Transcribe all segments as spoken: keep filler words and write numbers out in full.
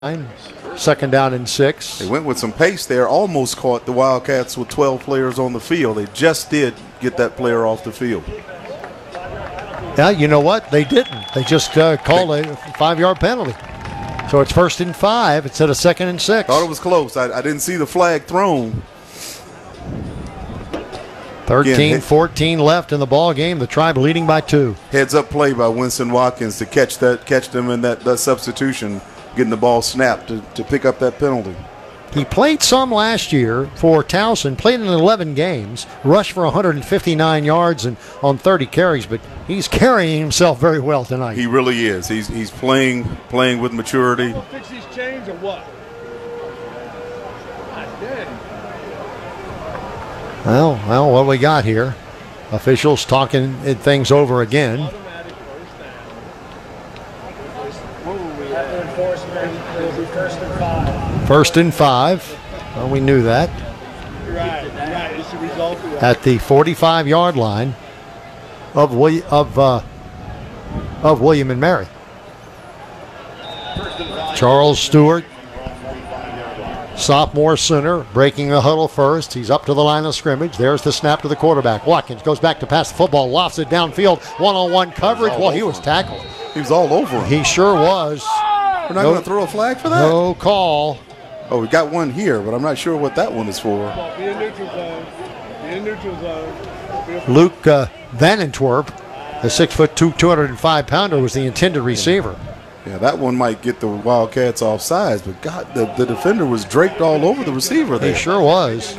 Second down and six. They went with some pace there, almost caught the Wildcats with twelve players on the field. They just did get that player off the field. Yeah, you know what? They didn't. They just uh, called a five-yard penalty. So it's first and five instead of second and six. Thought it was close. I, I didn't see the flag thrown. thirteen fourteen left in the ball game. The Tribe leading by two. Heads up play by Winston Watkins to catch that, catch them in that, that substitution, getting the ball snapped to, to pick up that penalty. He played some last year for Towson, played in eleven games, rushed for one hundred fifty-nine yards and on thirty carries, but he's carrying himself very well tonight. He really is. He's he's playing playing with maturity. We'll fix these chains or what? I did. Well, well, what do we got here? Officials talking things over again. Automatic first down. Where were we at? Enforcement will be first and five. First and five. Well, we knew that. You're right. You're right. It's the result of that. At the forty-five-yard line of William, of uh, of William and Mary. Charles Stewart, sophomore center, breaking the huddle first. He's up to the line of scrimmage. There's the snap to the quarterback. Watkins goes back to pass the football, lofts it downfield, one-on-one coverage. Well, he was tackled. He was all over him. He sure was. We're not no, going to throw a flag for that? No call. Oh, we got one here, but I'm not sure what that one is for. Be in neutral zone. Be in neutral zone. Luke uh, Vanentwerp, the six foot two, two hundred five pounder, was the intended receiver. Yeah, that one might get the Wildcats off sides, but God, the, the defender was draped all over the receiver there. He sure was.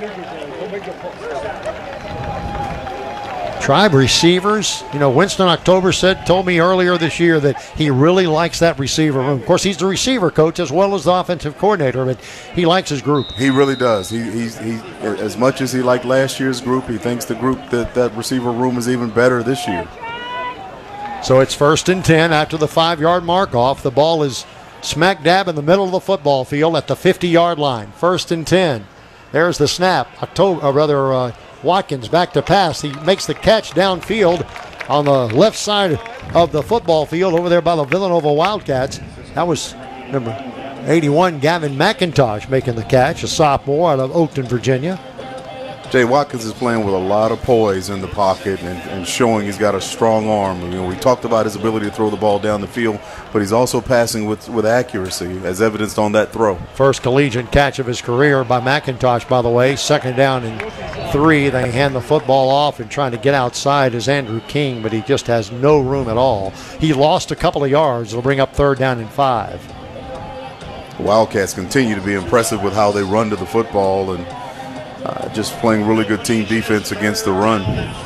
Tribe receivers, you know, Winston October said, told me earlier this year that he really likes that receiver room. Of course, he's the receiver coach as well as the offensive coordinator, but he likes his group. He really does. He, he's he as much as he liked last year's group, he thinks the group that that receiver room is even better this year. So it's first and ten after the five-yard mark off. The ball is smack dab in the middle of the football field at the fifty-yard line. First and ten. There's the snap. October, or rather, uh, Watkins back to pass. He makes the catch downfield on the left side of the football field over there by the Villanova Wildcats. That was number eighty-one, Gavin McIntosh, making the catch, a sophomore out of Oakton, Virginia. Jay Watkins is playing with a lot of poise in the pocket and, and showing he's got a strong arm. You know, we talked about his ability to throw the ball down the field, but he's also passing with, with accuracy, as evidenced on that throw. First collegiate catch of his career by McIntosh, by the way. Second down and three. They hand the football off and trying to get outside is Andrew King, but he just has no room at all. He lost a couple of yards. It'll bring up third down and five. The Wildcats continue to be impressive with how they run to the football and Uh, just playing really good team defense against the run.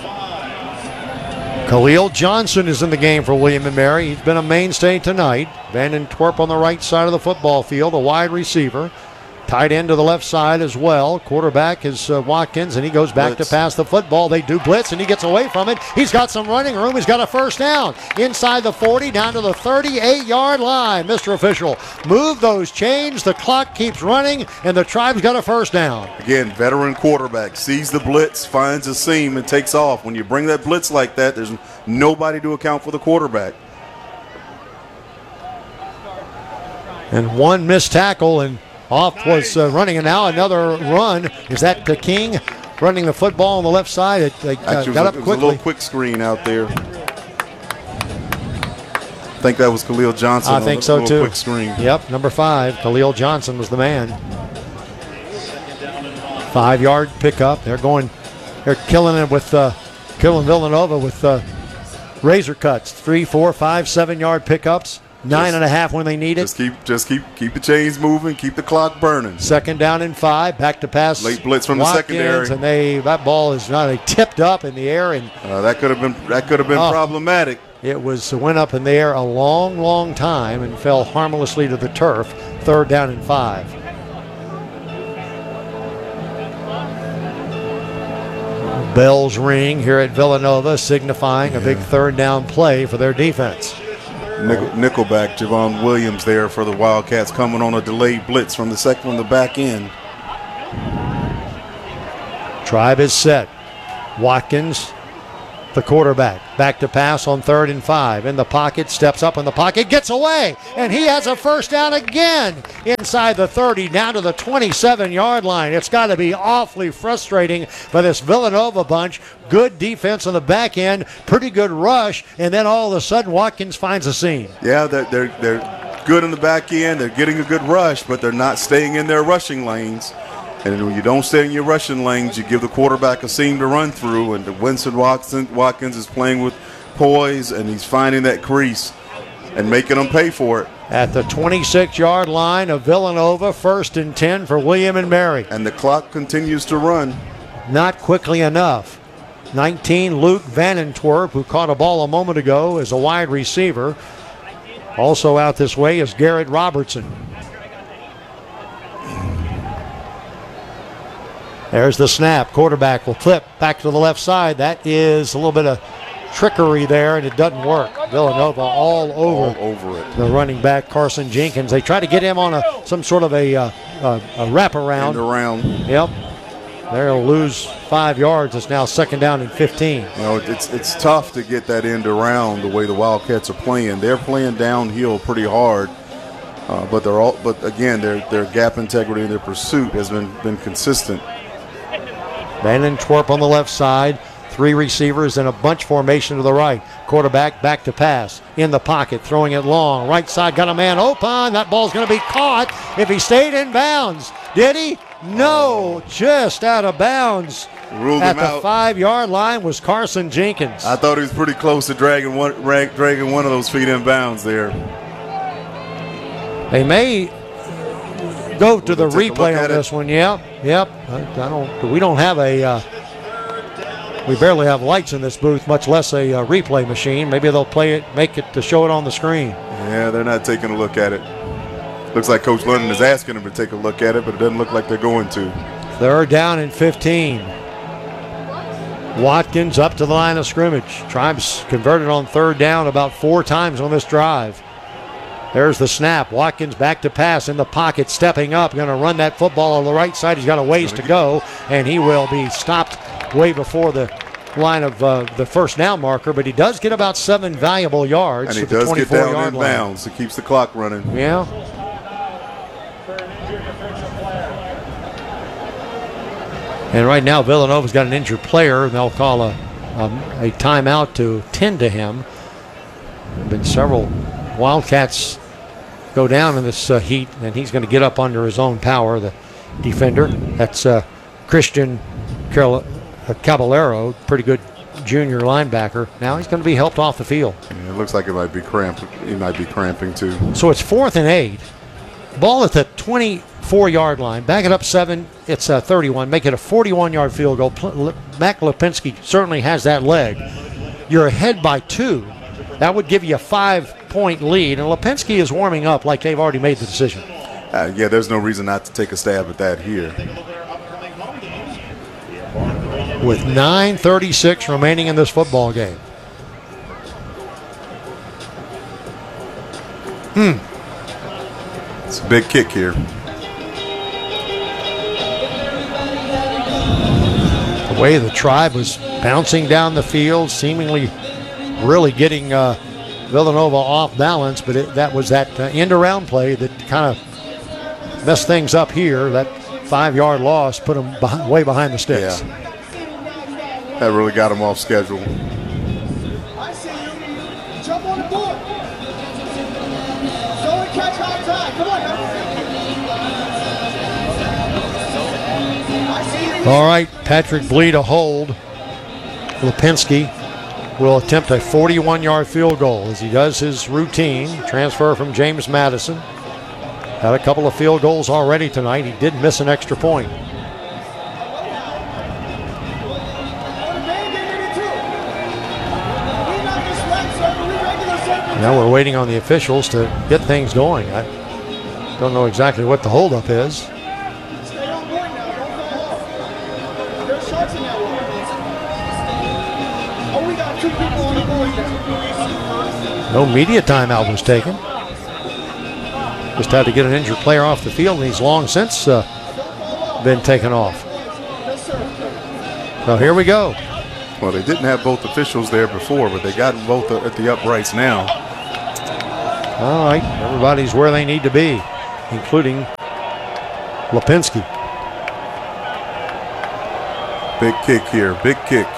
Khalil Johnson is in the game for William and Mary. He's been a mainstay tonight. Vanentwerp on the right side of the football field, a wide receiver. Tight end to the left side as well. Quarterback is uh, Watkins, and he goes back blitz. to pass the football. They do blitz, and he gets away from it. He's got some running room. He's got a first down. Inside the forty, down to the thirty-eight-yard line. Mister Official, move those chains. The clock keeps running, and the Tribe's got a first down. Again, veteran quarterback sees the blitz, finds a seam, and takes off. When you bring that blitz like that, there's nobody to account for the quarterback. And one missed tackle, and off was uh, running, and now another run. Is that the King running the football on the left side? It, uh, Actually, got it was, up a, it was quickly. a little quick screen out there. I think that was Khalil Johnson. I think a, so, a too. Quick screen. Yep, number five. Khalil Johnson was the man. Five-yard pickup. They're going, they're killing it with, uh, killing Villanova with uh, razor cuts. Three, four, five, seven-yard pickups. Nine just, and a half when they need it. Just keep, just keep, keep the chains moving. Keep the clock burning. Second down and five. Back to pass. Late blitz from Watkins, the secondary, and they that ball is not a tipped up in the air, and uh, that could have been that could have been oh, problematic. It was went up in the air a long, long time and fell harmlessly to the turf. Third down and five. Bells ring here at Villanova, signifying yeah. a big third down play for their defense. Nickel, nickelback Javon Williams there for the Wildcats, coming on a delayed blitz from the second from the back end. Tribe is set. Watkins the quarterback. Back to pass on third and five. In the pocket, steps up in the pocket, gets away, and he has a first down again inside the thirty, down to the twenty-seven-yard line. It's got to be awfully frustrating for this Villanova bunch. Good defense on the back end, pretty good rush, and then all of a sudden Watkins finds a seam. Yeah, they're, they're, they're good in the back end. They're getting a good rush, but they're not staying in their rushing lanes. And when you don't stay in your rushing lanes, you give the quarterback a seam to run through, and Winston Watson, Watkins is playing with poise, and he's finding that crease and making them pay for it. At the twenty-six-yard line of Villanova, first and ten for William and Mary. And the clock continues to run. Not quickly enough. nineteen, Luke Vanentwerp, who caught a ball a moment ago, is a wide receiver. Also out this way is Garrett Robertson. There's the snap. Quarterback will flip back to the left side. That is a little bit of trickery there, and it doesn't work. Villanova all over, all over it. The running back, Carson Jenkins. They try to get him on a some sort of a, uh, a, a wraparound. And around. Yep. They'll lose five yards. It's now second down and fifteen. You know, it's it's tough to get that end around the way the Wildcats are playing. They're playing downhill pretty hard, uh, but they're all. But again, their their gap integrity and their pursuit has been been consistent. Vanentwerp on the left side. Three receivers and a bunch formation to the right. Quarterback back to pass. In the pocket, throwing it long. Right side, got a man open. That ball's going to be caught if he stayed in bounds. Did he? No, just out of bounds. Ruled At him the out. five-yard line was Carson Jenkins. I thought he was pretty close to dragging one, drag, dragging one of those feet in bounds there. They may go to Will the they take a replay look on at it? this one. Yep, yep. I, I don't. We don't have a. Uh, we barely have lights in this booth, much less a uh, replay machine. Maybe they'll play it, make it to show it on the screen. Yeah, they're not taking a look at it. Looks like Coach London is asking them to take a look at it, but it doesn't look like they're going to. Third down and fifteen. Watkins up to the line of scrimmage. Tribes converted on third down about four times on this drive. There's the snap. Watkins back to pass in the pocket, stepping up, going to run that football on the right side. He's got a ways to go, and he will be stopped way before the line of uh, the first down marker, but he does get about seven valuable yards. And he at the does get down twenty-four-yard in line. bounds. It keeps the clock running. Yeah. And right now, Villanova's got an injured player, and they'll call a, um, a timeout to tend to him. There have been several Wildcats go down in this uh, heat, and he's going to get up under his own power, the defender. That's uh, Christian Carol- uh, Caballero, pretty good junior linebacker. Now he's going to be helped off the field. Yeah, it looks like it might be cramp. He might be cramping too. So it's fourth and eight. Ball at the twenty-four-yard line. Back it up seven. It's a thirty-one. Make it a forty-one-yard field goal. Pl- Mac Lipinski certainly has that leg. You're ahead by two. That would give you a five-point lead. And Lipinski is warming up like they've already made the decision. Uh, yeah, there's no reason not to take a stab at that here. With nine thirty-six remaining in this football game. Hmm. It's a big kick here. The way the Tribe was bouncing down the field, seemingly really getting uh, Villanova off balance, but it, that was that uh, end-around play that kind of messed things up here. That five-yard loss put them behind, way behind the sticks. Yeah. That really got him off schedule. I see you. Jump on the board. Go and catch high tide. Come on, I see you. All right, Patrick Bleed a hold. Lipinski will attempt a forty-one-yard field goal as he does his routine. Transfer from James Madison. Had a couple of field goals already tonight. He did miss an extra point. Now we're waiting on the officials to get things going. I don't know exactly what the holdup is. Stay on point now. Don't fall off. There's shots in that one. Oh, we got two people on the board now. No media timeout was taken. Just had to get an injured player off the field, and he's long since uh, been taken off. Yes, sir. So here we go. Well, they didn't have both officials there before, but they got them both at the uprights now. All right, everybody's where they need to be, including Lipinski. Big kick here, big kick.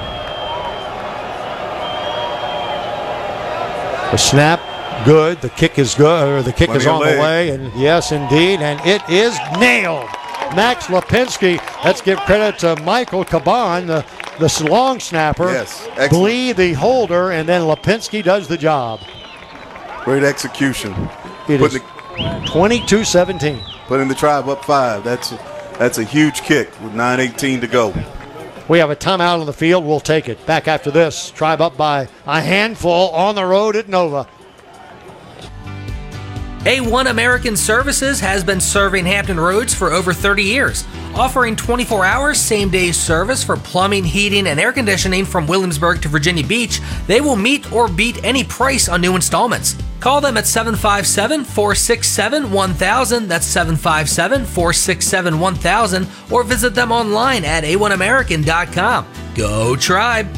The snap, good. The kick is good, or the kick Plenty is of on leg. the way, and yes, indeed, and it is nailed. Max Lipinski. Let's give credit to Michael Caban, the, the long snapper. Yes, excellent. Blee, the holder, and then Lipinski does the job. Great execution. It Putting is twenty-two seventeen. Putting the Tribe up five. That's that's a huge kick with nine eighteen to go. We have a timeout on the field. We'll take it. Back after this. Tribe up by a handful on the road at Nova. A one American Services has been serving Hampton Roads for over thirty years, offering twenty-four hours same-day service for plumbing, heating, and air conditioning from Williamsburg to Virginia Beach. They will meet or beat any price on new installments. Call them at seven five seven, four six seven, one thousand, that's seven five seven, four six seven, one thousand, or visit them online at a one american dot com. Go Tribe!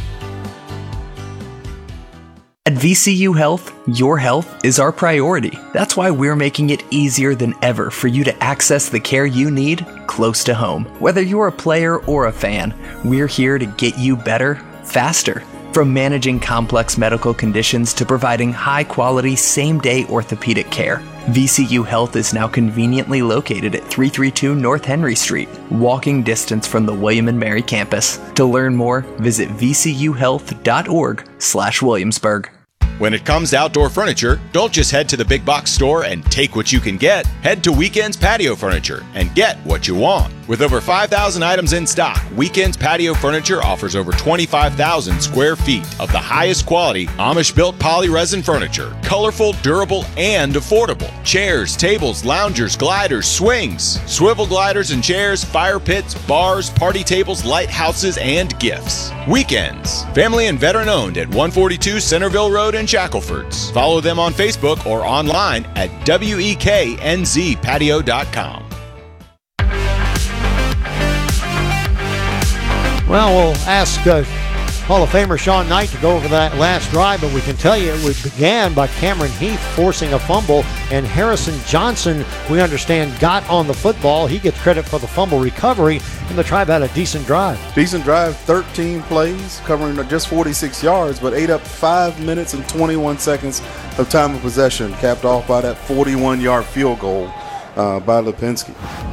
At V C U Health, your health is our priority. That's why we're making it easier than ever for you to access the care you need close to home. Whether you're a player or a fan, we're here to get you better, faster. From managing complex medical conditions to providing high-quality, same-day orthopedic care, V C U Health is now conveniently located at three thirty-two North Henry Street, walking distance from the William and Mary campus. To learn more, visit v c u health dot org slash Williamsburg. When it comes to outdoor furniture, don't just head to the big box store and take what you can get. Head to Weekends Patio Furniture and get what you want. With over five thousand items in stock, Weekends Patio Furniture offers over twenty-five thousand square feet of the highest quality Amish-built poly-resin furniture. Colorful, durable, and affordable. Chairs, tables, loungers, gliders, swings, swivel gliders and chairs, fire pits, bars, party tables, lighthouses, and gifts. Weekends. Family and veteran owned at one forty-two Centerville Road in Shacklefords. Follow them on Facebook or online at weeknz patio dot com. Well, we'll ask uh, Hall of Famer Sean Knight to go over that last drive, but we can tell you it began by Cameron Heath forcing a fumble, and Harrison Johnson, we understand, got on the football. He gets credit for the fumble recovery, and the Tribe had a decent drive. Decent drive, thirteen plays, covering just forty-six yards, but ate up five minutes and twenty-one seconds of time of possession, capped off by that forty-one-yard field goal uh, by Lipinski.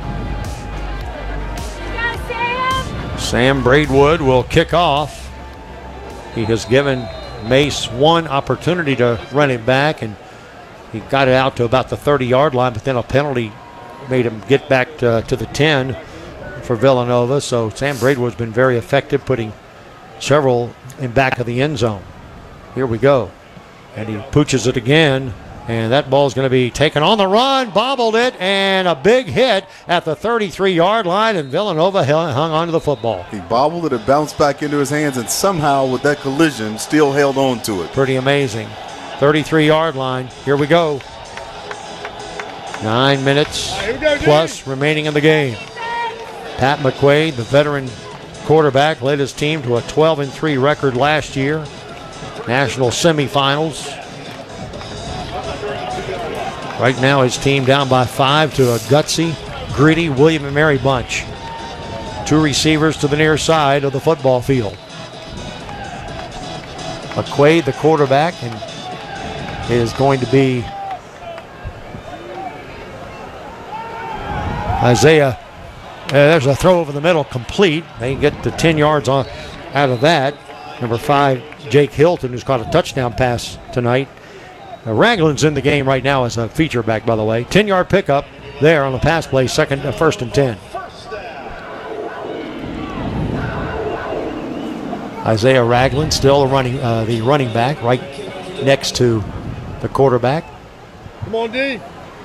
Sam Braidwood will kick off. He has given Mace one opportunity to run it back, and he got it out to about the thirty-yard line, but then a penalty made him get back to, to the ten for Villanova. So Sam Braidwood's been very effective, putting several in back of the end zone. Here we go. And he pooches it again. And that ball's going to be taken on the run, bobbled it, and a big hit at the thirty-three-yard line, and Villanova hung on to the football. He bobbled it, it bounced back into his hands, and somehow with that collision still held on to it. Pretty amazing. thirty-three-yard line. Here we go. Nine minutes plus remaining in the game. Pat McQuaid, the veteran quarterback, led his team to a twelve and three record last year. National semifinals. Right now his team down by five to a gutsy, gritty William and Mary bunch. Two receivers to the near side of the football field. McQuaid, the quarterback, and is going to be Isaiah. Uh, there's a throw over the middle, complete. They get the ten yards on out of that. Number five, Jake Hilton, who's caught a touchdown pass tonight. Uh, Ragland's in the game right now as a feature back, by the way. ten-yard pickup there on the pass play, second, uh, first and ten. Isaiah Ragland still the running, uh, the running back, right next to the quarterback. Come on, D.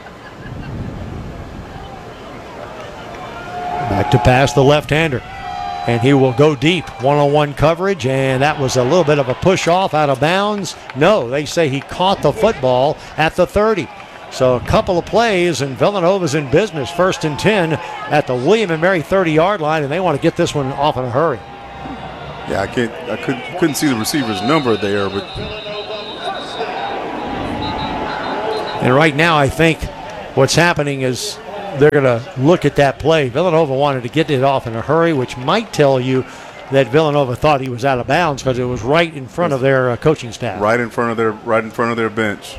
Back to pass the left-hander. And he will go deep, one-on-one coverage, and that was a little bit of a push-off out of bounds. No, they say he caught the football at the thirty. So a couple of plays, and Villanova's in business, first and ten at the William and Mary thirty-yard line, and they want to get this one off in a hurry. Yeah, I can't. I couldn't couldn't see the receiver's number there, but And right now, I think what's happening is they're going to look at that play. Villanova wanted to get it off in a hurry, which might tell you that Villanova thought he was out of bounds because it was right in front of their uh, coaching staff. right in front of their right in front of their bench.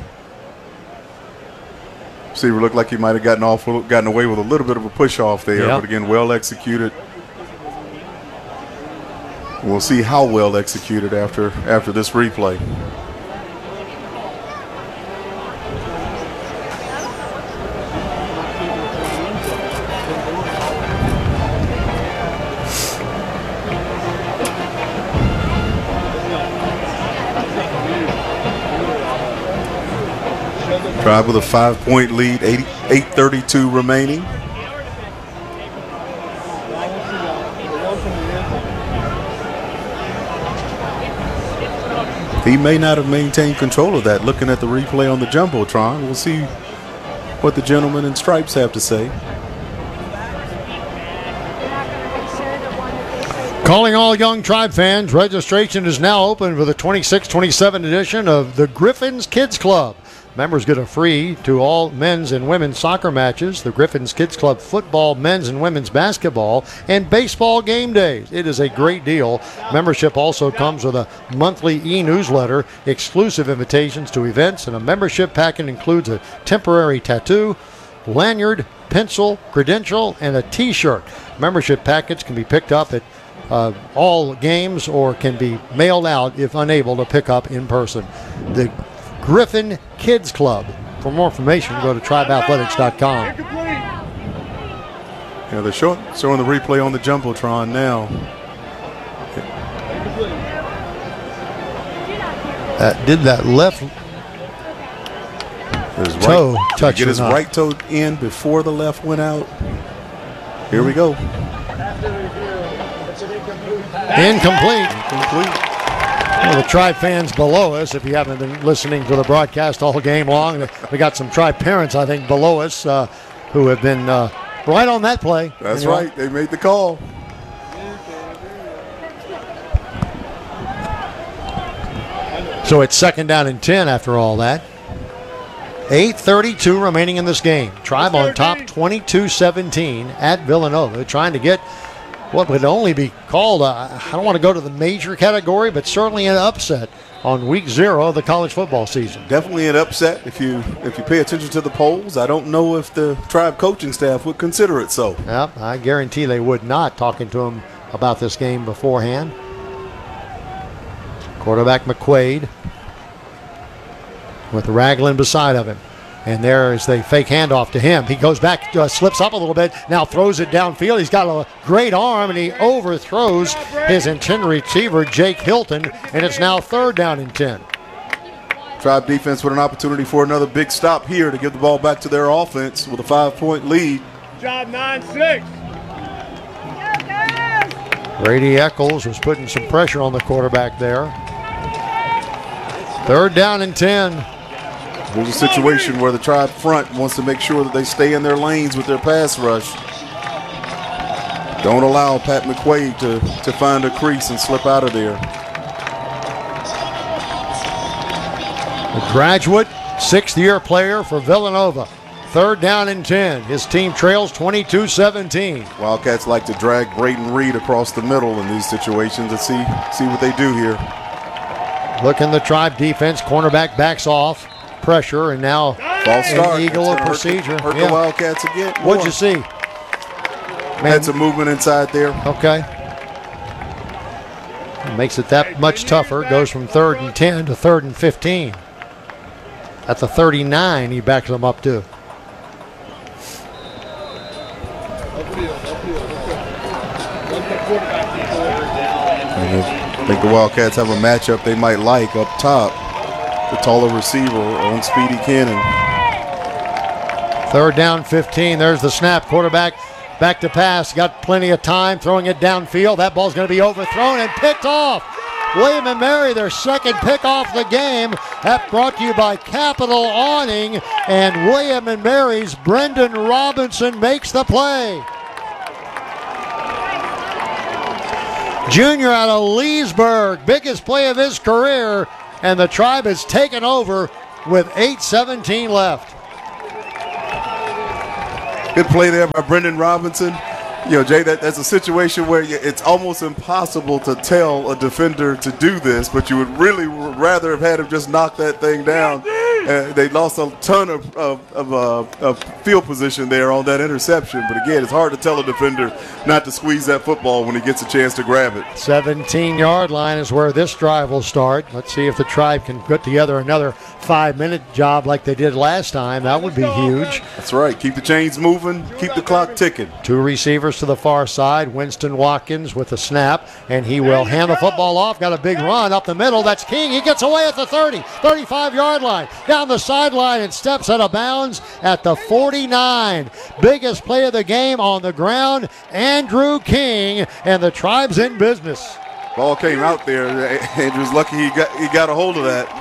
Receiver looked like he might have gotten off, gotten away with a little bit of a push off there, Yep. but again, well executed. We'll see how well executed after after this replay. Tribe with a five-point lead, eight thirty-two remaining. He may not have maintained control of that. Looking at the replay on the Jumbotron, we'll see what the gentlemen in stripes have to say. Calling all young Tribe fans, registration is now open for the twenty-six twenty-seven edition of the Griffins Kids Club. Members get a free to all men's and women's soccer matches, the Griffins Kids Club football, men's and women's basketball, and baseball game days. It is a great deal. Membership also comes with a monthly e-newsletter, exclusive invitations to events, and a membership packet includes a temporary tattoo, lanyard, pencil, credential, and a t-shirt. Membership packets can be picked up at uh, all games or can be mailed out if unable to pick up in person. The Griffin Kids Club. For more information, go to tribe athletics dot com. Yeah, they're showing, showing the replay on the Jumbotron now. Uh, did that left His toe right, touch get or his not? right toe in before the left went out. Here we go. Incomplete. Complete. Well, the Tribe fans below us, if you haven't been listening to the broadcast all game long, we got some Tribe parents, I think, below us uh, who have been uh, right on that play. That's You know, right. They made the call. So it's second down and ten after all that. eight thirty-two remaining in this game. Tribe on top twenty-two seventeen at Villanova, trying to get what would only be called, a, I don't want to go to the major category, but certainly an upset on week zero of the college football season. Definitely an upset if you if you pay attention to the polls. I don't know if the Tribe coaching staff would consider it so. Yep, I guarantee they would not, talking to him about this game beforehand. Quarterback McQuaid with Ragland beside of him. And there is the fake handoff to him. He goes back, uh, slips up a little bit, now throws it downfield. He's got a great arm, and he overthrows his intended receiver, Jake Hilton, and it's now third down and ten. Tribe defense with an opportunity for another big stop here to give the ball back to their offense with a five-point lead. Job nine six. Brady Eccles was putting some pressure on the quarterback there. Third down and ten. There's a situation where the Tribe front wants to make sure that they stay in their lanes with their pass rush. Don't allow Pat McQuaid to, to find a crease and slip out of there. A graduate, sixth-year player for Villanova. Third down and ten. His team trails twenty-two seventeen. Wildcats like to drag Braden Reed across the middle in these situations and see, see what they do here. Look in the Tribe defense. Cornerback backs off. Pressure, and now False start. an eagle of It's gonna procedure. Hurt, the, hurt Yeah. the Wildcats again. What'd More. you see? Had some movement inside there. Okay. It makes it that much tougher. Goes from third and ten to third and fifteen. At the thirty-nine, he backs them up to. I think the Wildcats have a matchup they might like up top. The taller receiver on Speedy Cannon. Third down, fifteen. There's the snap. Quarterback back to pass. Got plenty of time throwing it downfield. That ball's going to be overthrown and picked off. William and Mary, their second pick off the game. That brought to you by Capital Awning. And William and Mary's Brendan Robinson makes the play. Junior out of Leesburg, biggest play of his career, and the Tribe has taken over with eight seventeen left. Good play there by Brendan Robinson. You know, Jay, that, that's a situation where you, it's almost impossible to tell a defender to do this, but you would really rather have had him just knock that thing down. Uh, they lost a ton of, of, of, uh, of field position there on that interception. But again, it's hard to tell a defender not to squeeze that football when he gets a chance to grab it. seventeen-yard line is where this drive will start. Let's see if the Tribe can put together another five-minute job like they did last time. That would be huge. That's right. Keep the chains moving. Keep the clock ticking. Two receivers to the far side. Winston Watkins with the snap, and he will hand the football off. Got a big run up the middle. That's King. He gets away at the thirty, thirty-five-yard line. Down the sideline and steps out of bounds at the forty-nine. Biggest play of the game on the ground, Andrew King, and the Tribe's in business. Ball came out there. Andrew's lucky he got he got a hold of that.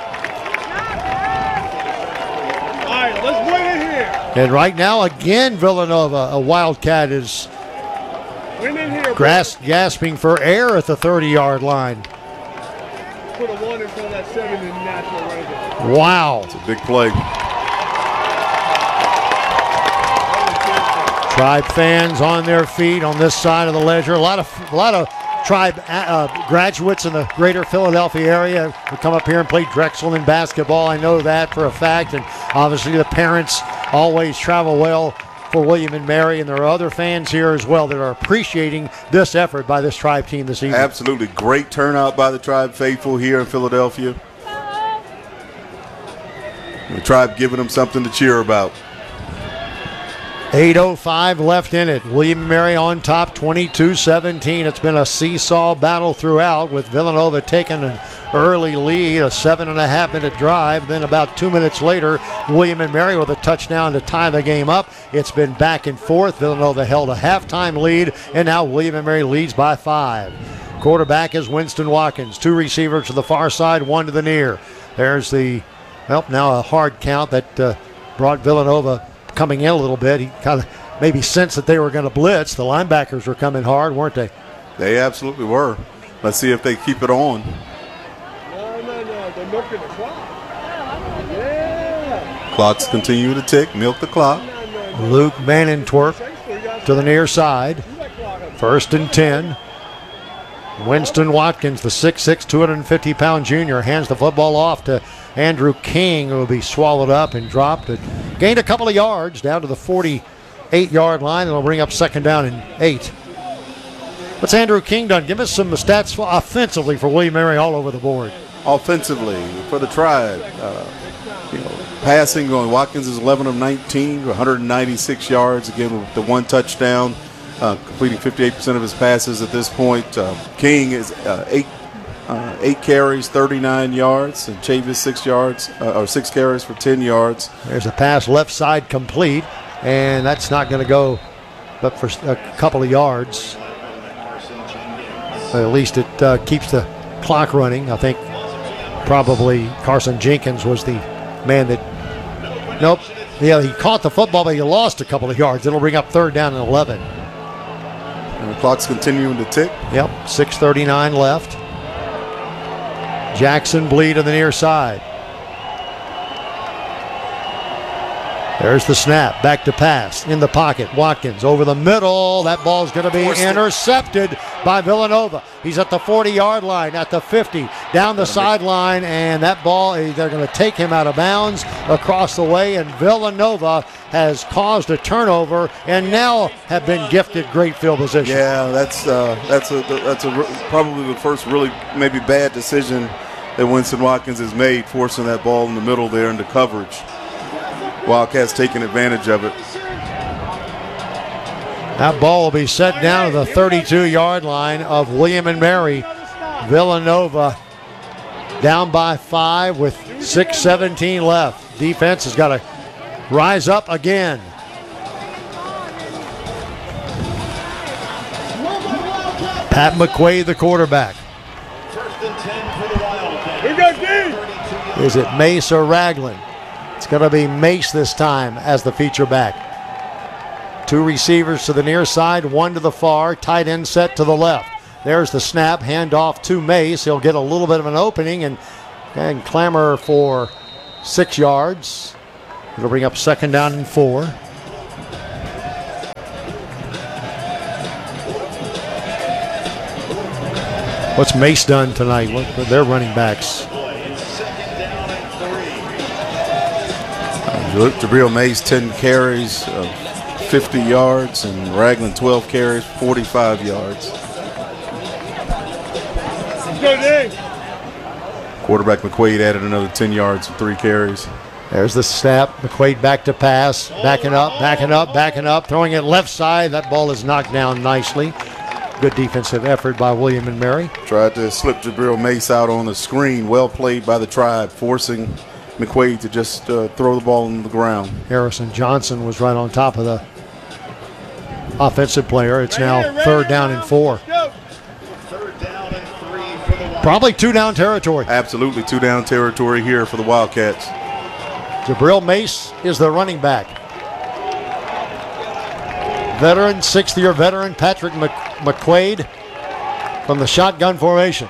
All right, let's bring it here. And right now, again, Villanova, a Wildcat, is Bring it here. gras- gasping for air at the thirty-yard line. Put a one in front of that seven in natural range. Wow. It's a big play. Tribe fans on their feet on this side of the ledger. A lot of a lot of Tribe uh, graduates in the greater Philadelphia area who come up here and play Drexel in basketball. I know that for a fact. And obviously the parents always travel well for William and Mary. And there are other fans here as well that are appreciating this effort by this Tribe team this evening. Absolutely. Great turnout by the Tribe faithful here in Philadelphia. The Tribe giving them something to cheer about. eight oh five left in it. William and Mary on top, twenty-two seventeen. It's been a seesaw battle throughout with Villanova taking an early lead, a seven and a half minute drive. Then about two minutes later, William and Mary with a touchdown to tie the game up. It's been back and forth. Villanova held a halftime lead, and now William and Mary leads by five. Quarterback is Winston Watkins. Two receivers to the far side, one to the near. There's the, well, now a hard count that uh, brought Villanova coming in a little bit. He kind of maybe sensed that they were going to blitz. The linebackers were coming hard, weren't they? They absolutely were. Let's see if they keep it on. No, no, no. They're milking the clock. Yeah. Clocks continue to tick. Milk the clock. Luke Vanentwerp to the near side. First and ten. Winston Watkins, the six six, two hundred fifty pound junior, hands the football off to Andrew King, who will be swallowed up and dropped. It gained a couple of yards down to the forty-eight-yard line, and it'll bring up second down and eight. What's Andrew King done? Give us some stats for offensively for William Mary all over the board. Offensively for the Tribe, uh, you know, passing going. Watkins is eleven of nineteen, one hundred ninety-six yards, again with the one touchdown, uh, completing fifty-eight percent of his passes at this point. Uh, King is uh, eight. Uh, eight carries, thirty-nine yards, and Chavis six yards, uh, or six carries for ten yards. There's a pass left side complete, and that's not going to go but for a couple of yards. But at least it uh, keeps the clock running. I think probably Carson Jenkins was the man that, nope, yeah, he caught the football, but he lost a couple of yards. It'll bring up third down and eleven. And the clock's continuing to tick. Yep, six thirty-nine left. Jackson Bleed on the near side. There's the snap. Back to pass. In the pocket. Watkins over the middle. That ball's going to be intercepted by Villanova. He's at the forty-yard line, at the fifty, down the sideline, and that ball, they're going to take him out of bounds across the way, and Villanova has caused a turnover and now have been gifted great field position. Yeah, that's uh, that's a that's a probably the first really maybe bad decision that Winston Watkins has made, forcing that ball in the middle there into coverage. Wildcats taking advantage of it. That ball will be set down to the thirty-two-yard line of William and Mary. Villanova down by five with six seventeen left. Defense has got to rise up again. Pat McQuaid, the quarterback. Is it Mace or Ragland? It's going to be Mace this time as the feature back. Two receivers to the near side, one to the far, tight end set to the left. There's the snap, handoff to Mace. He'll get a little bit of an opening and, and clamor for six yards. It'll bring up second down and four. What's Mace done tonight? What are their running backs? Jabril Mays, ten carries, uh, fifty yards, and Ragland, twelve carries, forty-five yards. Quarterback McQuaid added another ten yards and three carries. There's the snap. McQuaid back to pass. Backing up, backing up, backing up. Throwing it left side. That ball is knocked down nicely. Good defensive effort by William and Mary. Tried to slip Jabril Mace out on the screen. Well played by the Tribe, forcing McQuaid to just uh, throw the ball on the ground. Harrison Johnson was right on top of the offensive player. It's now third down and four. Probably two down territory. Absolutely two down territory here for the Wildcats. Jabril Mace is the running back. Veteran, sixth-year veteran Patrick Mc- McQuaid from the shotgun formation.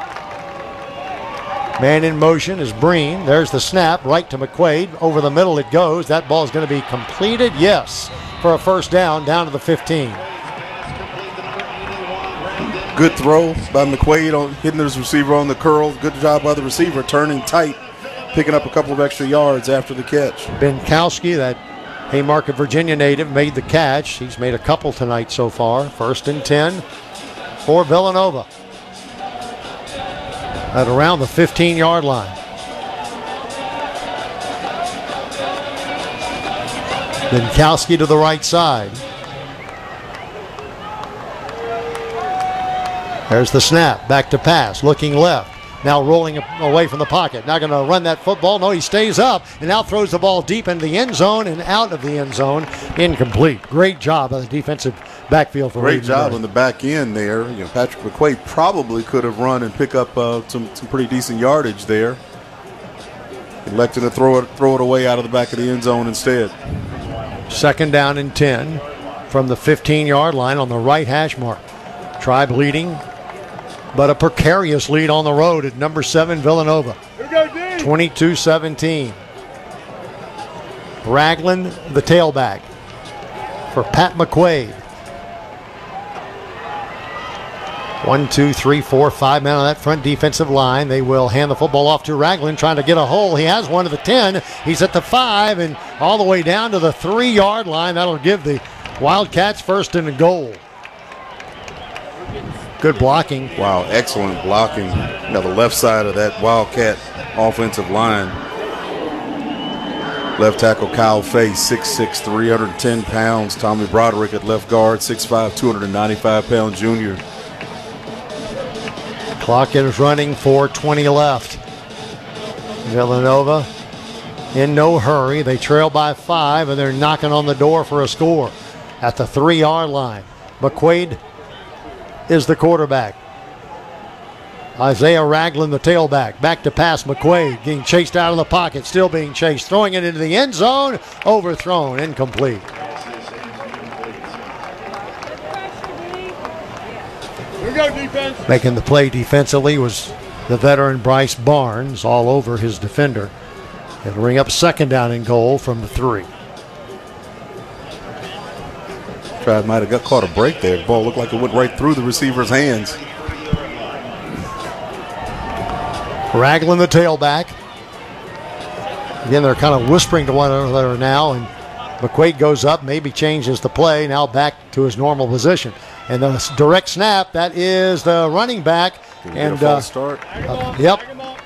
Man in motion is Breen. There's the snap, right to McQuaid. Over the middle it goes. That ball is going to be completed, yes, for a first down, down to the fifteen. Good throw by McQuaid on hitting his receiver on the curl. Good job by the receiver, turning tight, picking up a couple of extra yards after the catch. Benkowski, that Haymarket, Virginia native, made the catch. He's made a couple tonight so far. First and ten for Villanova. At around the fifteen-yard line. Benkowski to the right side. There's the snap, back to pass, looking left. Now rolling away from the pocket. Not going to run that football. No, he stays up and now throws the ball deep into the end zone and out of the end zone. Incomplete. Great job on the defensive backfield for Great Reed job Murray. on the back end there. You know, Patrick McQuaid probably could have run and pick up uh, some, some pretty decent yardage there. Elected to throw it, throw it away out of the back of the end zone instead. Second down and ten from the fifteen-yard line on the right hash mark. Tribe leading, but a precarious lead on the road at number seven Villanova. twenty-two seventeen. Ragland, the tailback for Pat McQuaid. One, two, three, four, five men on that front defensive line. They will hand the football off to Ragland, trying to get a hole. He has one to the ten. He's at the five and all the way down to the three-yard line. That'll give the Wildcats first and a goal. Good blocking. Wow, excellent blocking. Now the left side of that Wildcat offensive line. Left tackle Kyle Fay, six six, three hundred ten pounds. Tommy Broderick at left guard, six five, two hundred ninety-five pound junior. Clock is running, four twenty left. Villanova in no hurry. They trail by five, and they're knocking on the door for a score at the three-yard line. McQuaid is the quarterback. Isaiah Ragland, the tailback. Back to pass, McQuaid getting chased out of the pocket, still being chased, throwing it into the end zone, overthrown, incomplete. Here we go, defense. Making the play defensively was the veteran Bryce Barnes, all over his defender. It'll ring up second down and goal from the three. Tribe might have got caught a break there. The ball looked like it went right through the receiver's hands. Ragland, the tailback. Again, they're kind of whispering to one another now, and McQuaid goes up, maybe changes the play, now back to his normal position. And the direct snap, that is the running back. Did and a uh, false start. uh, Yep.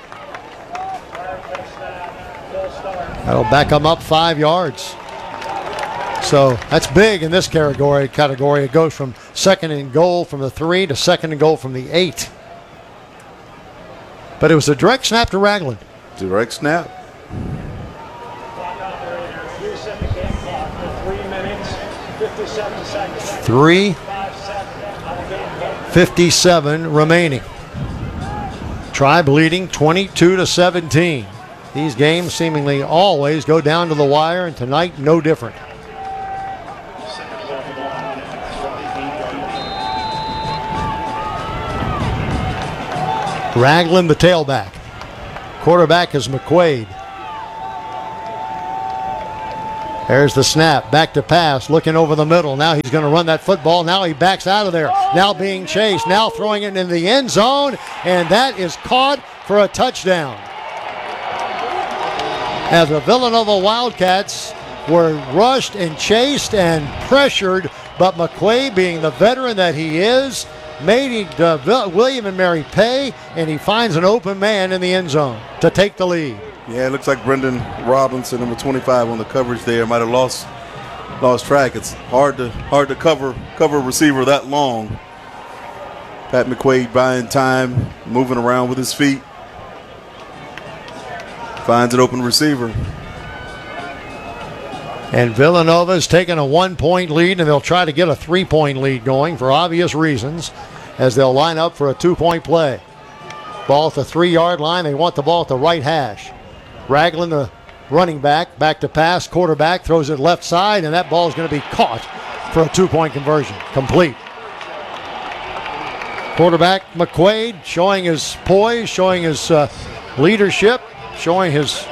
That'll back them up five yards. So that's big in this category. Category it goes from second and goal from the three to second and goal from the eight. But it was a direct snap to Ragland. Direct snap. Three fifty-seven remaining. Tribe leading twenty-two to seventeen. These games seemingly always go down to the wire, and tonight no different. Ragland, the tailback. Quarterback is McQuaid. There's the snap. Back to pass. Looking over the middle. Now he's going to run that football. Now he backs out of there. Now being chased. Now throwing it in the end zone. And that is caught for a touchdown. As the Villanova Wildcats were rushed and chased and pressured, but McQuaid, being the veteran that he is, made uh, William and Mary pay, and he finds an open man in the end zone to take the lead. Yeah, it looks like Brendan Robinson, number twenty-five, on the coverage there, might have lost lost track. It's hard to hard to cover cover a receiver that long. Pat McQuaid buying time, moving around with his feet, finds an open receiver. And Villanova's taking a one-point lead, and they'll try to get a three-point lead going for obvious reasons as they'll line up for a two-point play. Ball at the three-yard line. They want the ball at the right hash. Ragland, the running back, back to pass. Quarterback throws it left side, and that ball is going to be caught for a two-point conversion. Complete. Quarterback McQuaid showing his poise, showing his uh, leadership, showing his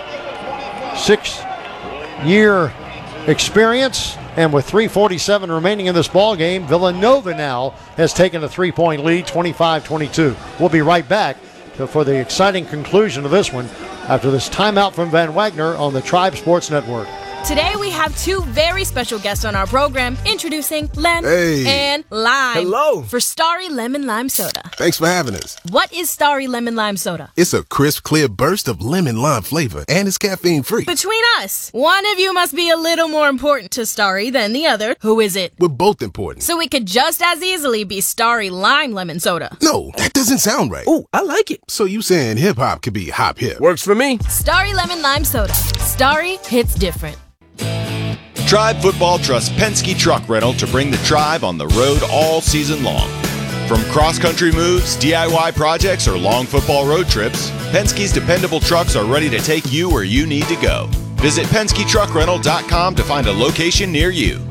six-year experience, and with three forty-seven remaining in this ball game, Villanova now has taken a three-point lead, twenty-five twenty-two. We'll be right back to, for the exciting conclusion of this one after this timeout from Van Wagner on the Tribe Sports Network. Today we have two very special guests on our program, introducing Lem Hey. and Lime. Hello. For Starry Lemon Lime Soda. Thanks for having us. What is Starry Lemon Lime Soda? It's a crisp, clear burst of lemon lime flavor, and it's caffeine free. Between us, one of you must be a little more important to Starry than the other. Who is it? We're both important. So it could just as easily be Starry Lime Lemon Soda. No, that doesn't sound right. Oh, I like it. So you saying hip hop could be hop hip? Works for me. Starry Lemon Lime Soda. Starry hits different. Tribe Football trusts Penske Truck Rental to bring the Tribe on the road all season long. From cross-country moves, D I Y projects, or long football road trips, Penske's dependable trucks are ready to take you where you need to go. Visit Penske Truck Rental dot com to find a location near you.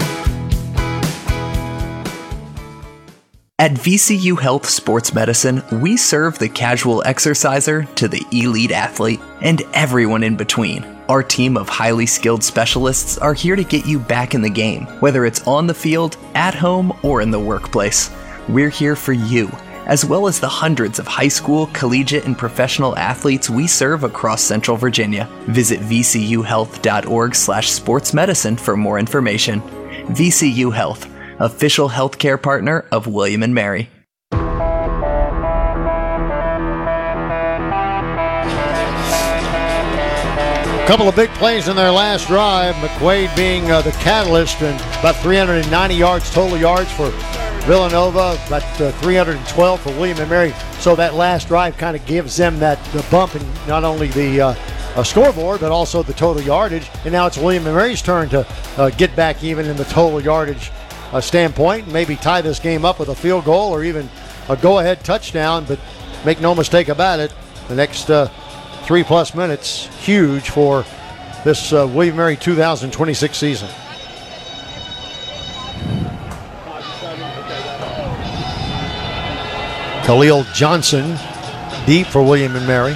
At V C U Health Sports Medicine, we serve the casual exerciser to the elite athlete and everyone in between. Our team of highly skilled specialists are here to get you back in the game, whether it's on the field, at home, or in the workplace. We're here for you, as well as the hundreds of high school, collegiate, and professional athletes we serve across Central Virginia. Visit v c u health dot org slash sports medicine for more information. V C U Health, official healthcare partner of William and Mary. Couple of big plays in their last drive. McQuaid being uh, the catalyst, and about three hundred ninety yards total yards for Villanova, about uh, three hundred twelve for William and Mary. So that last drive kind of gives them that the bump in not only the uh, uh, scoreboard, but also the total yardage. And now it's William and Mary's turn to uh, get back even in the total yardage uh, standpoint, and maybe tie this game up with a field goal or even a go-ahead touchdown. But make no mistake about it, the next uh, three plus minutes, huge for this uh, William and Mary two thousand twenty-six season. Khalil Johnson deep for William and Mary.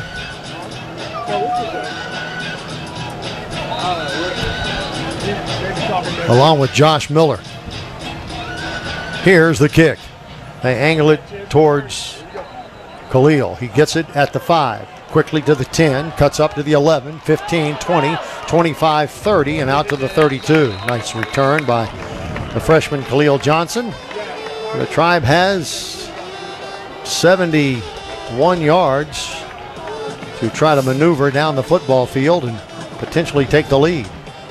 Along with Josh Miller. Here's the kick. They angle it towards Khalil. He gets it at the five. Quickly to the ten, cuts up to the eleven, fifteen, twenty, twenty-five, thirty, and out to the thirty-two. Nice return by the freshman Khalil Johnson. The Tribe has seventy-one yards to try to maneuver down the football field and potentially take the lead.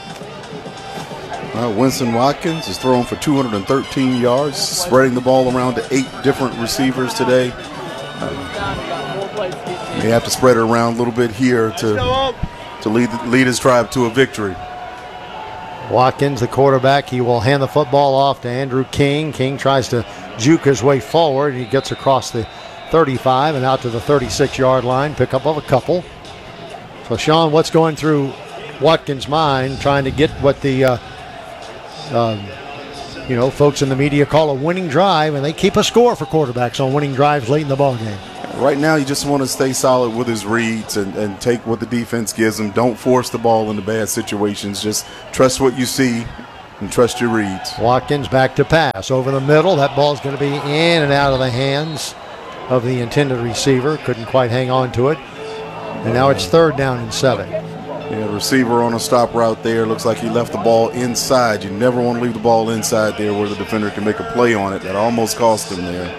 Uh, Winston Watkins is throwing for two hundred thirteen yards, spreading the ball around to eight different receivers today. Uh, They have to spread it around a little bit here to to lead lead his Tribe to a victory. Watkins, the quarterback, he will hand the football off to Andrew King. King tries to juke his way forward. He gets across the thirty-five and out to the thirty-six-yard line. Pickup of a couple. So, Sean, what's going through Watkins' mind, trying to get what the uh, um, you know folks in the media call a winning drive, and they keep a score for quarterbacks on winning drives late in the ball game. Right now, you just want to stay solid with his reads and, and take what the defense gives him. Don't force the ball into bad situations. Just trust what you see and trust your reads. Watkins back to pass over the middle. That ball's going to be in and out of the hands of the intended receiver. Couldn't quite hang on to it. And now it's third down and seven. Yeah, the receiver on a stop route there. Looks like he left the ball inside. You never want to leave the ball inside there where the defender can make a play on it. That almost cost him there.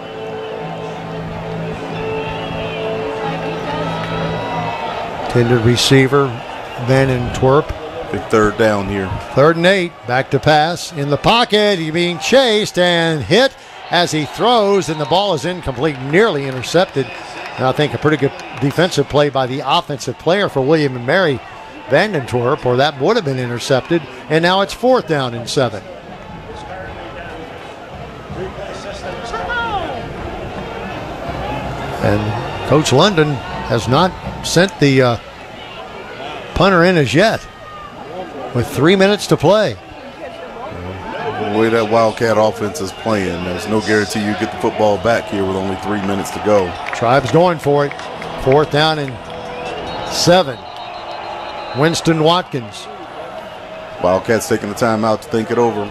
Intended receiver, Van and Twerp. Big third down here. Third and eight. Back to pass. In the pocket. He's being chased and hit as he throws, and the ball is incomplete, nearly intercepted. And I think a pretty good defensive play by the offensive player for William and Mary, Vandentwerp, or that would have been intercepted. And now it's fourth down and seven. And Coach London has not sent the uh, punter in as yet, with three minutes to play. The way that Wildcat offense is playing, there's no guarantee you get the football back here with only three minutes to go. Tribe's going for it. Fourth down and seven. Winston Watkins. Wildcats taking the time out to think it over.